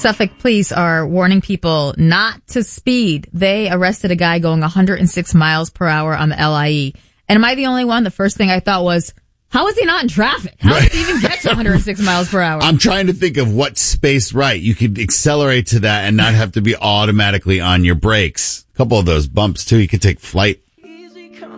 Suffolk police are warning people not to speed. They arrested a guy going 106 miles per hour on the LIE. And am I the only one? The first thing I thought was, how is he not in traffic? How did he even get to 106 miles per hour? I'm trying to think of what space you could accelerate to that and not have to be automatically on your brakes. A couple of those bumps, too. You could take flight